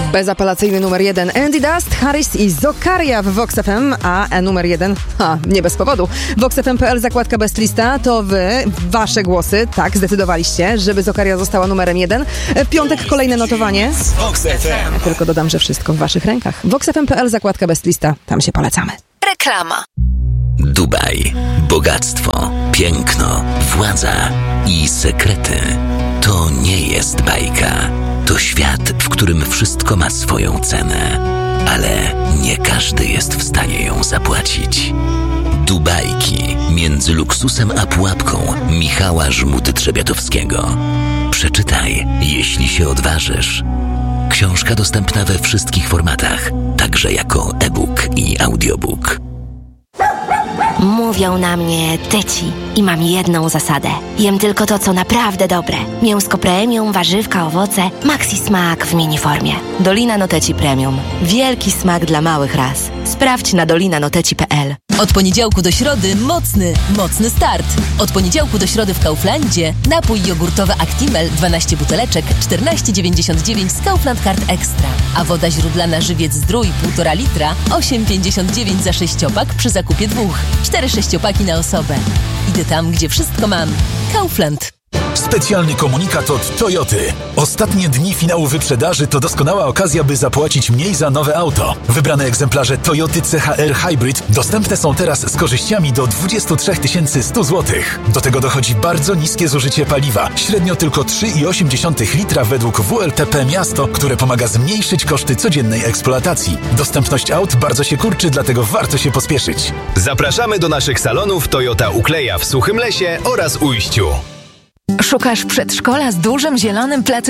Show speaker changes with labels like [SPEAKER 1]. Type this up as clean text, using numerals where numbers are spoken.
[SPEAKER 1] Bezapelacyjny numer 1 Andy Dust, Harris i Zokaria w Vox FM, a numer 1, nie bez powodu. VoxFM.pl, zakładka Bestlista, to wy, wasze głosy, tak, zdecydowaliście, żeby Zokaria została numerem 1. W piątek kolejne notowanie.
[SPEAKER 2] Vox FM.
[SPEAKER 1] Tylko dodam, że wszystko w waszych rękach. VoxFM.pl, zakładka Bestlista, tam się polecamy.
[SPEAKER 3] Reklama.
[SPEAKER 4] Dubaj, bogactwo, piękno, władza i sekrety. To nie jest bajka. To świat, w którym wszystko ma swoją cenę, ale nie każdy jest w stanie ją zapłacić. Dubajki między luksusem a pułapką Michała Żmudy-Trzebiatowskiego. Przeczytaj, jeśli się odważysz. Książka dostępna we wszystkich formatach, także jako e-book i audiobook.
[SPEAKER 3] Mówią na mnie Teci i mam jedną zasadę. Jem tylko to, co naprawdę dobre. Mięsko premium, warzywka, owoce, maxi smak w miniformie. Dolina Noteci Premium. Wielki smak dla małych ras. Sprawdź na dolinanoteci.pl.
[SPEAKER 5] Od poniedziałku do środy mocny start. Od poniedziałku do środy w Kauflandzie napój jogurtowy Actimel 12 buteleczek 14,99 z Kaufland Card Extra. A woda źródlana Żywiec Zdrój 1,5 litra 8,59 za 6-pak przy zakupie 2. 4 6-paki na osobę. Idę tam, gdzie wszystko mam. Kaufland.
[SPEAKER 2] Specjalny komunikat od Toyoty. Ostatnie dni finału wyprzedaży to doskonała okazja, by zapłacić mniej za nowe auto. Wybrane egzemplarze Toyoty CHR Hybrid dostępne są teraz z korzyściami do 23 100 zł. Do tego dochodzi bardzo niskie zużycie paliwa. Średnio tylko 3,8 litra według WLTP Miasto, które pomaga zmniejszyć koszty codziennej eksploatacji. Dostępność aut bardzo się kurczy, dlatego warto się pospieszyć.
[SPEAKER 6] Zapraszamy do naszych salonów Toyota Ukleja w Suchym Lesie oraz Ujściu.
[SPEAKER 7] Szukasz przedszkola z dużym zielonym plecem